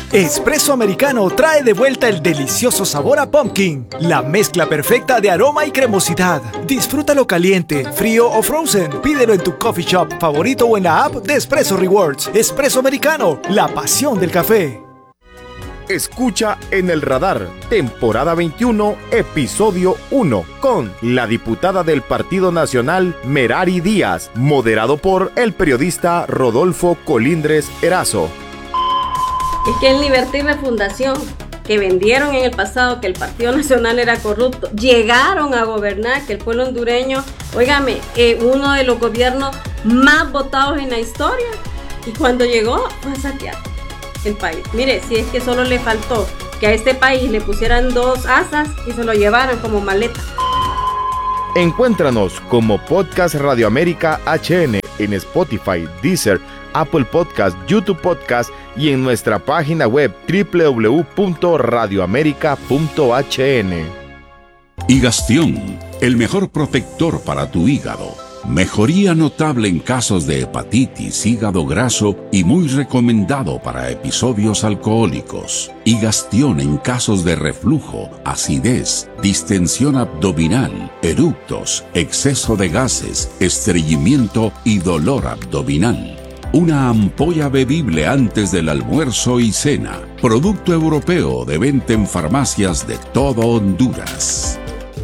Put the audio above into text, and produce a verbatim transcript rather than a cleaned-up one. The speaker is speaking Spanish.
Espresso Americano trae de vuelta el delicioso sabor a pumpkin, la mezcla perfecta de aroma y cremosidad. Disfrútalo caliente, frío o frozen. Pídelo en tu coffee shop favorito o en la app de Espresso Rewards. Espresso Americano, la pasión del café. Escucha En el Radar, temporada veintiuno, episodio uno, con la diputada del Partido Nacional, Merari Díaz, moderado por el periodista Rodolfo Colindres Erazo. Es que en Libertad y Refundación, que vendieron en el pasado que el Partido Nacional era corrupto, llegaron a gobernar, que el pueblo hondureño, óigame, eh, uno de los gobiernos más votados en la historia, y cuando llegó fue a saquear el país. Mire, si es que solo le faltó que a este país le pusieran dos asas y se lo llevaran como maleta. Encuéntranos como Podcast Radio América H N en Spotify, Deezer, Apple Podcast, YouTube Podcast y en nuestra página web doble u doble u doble u punto radio américa punto h n. Higastión, el mejor protector para tu hígado. Mejoría notable en casos de hepatitis, hígado graso y muy recomendado para episodios alcohólicos. Higastión en casos de reflujo, acidez, distensión abdominal, eructos, exceso de gases, estreñimiento y dolor abdominal. Una ampolla bebible antes del almuerzo y cena. Producto europeo de venta en farmacias de todo Honduras.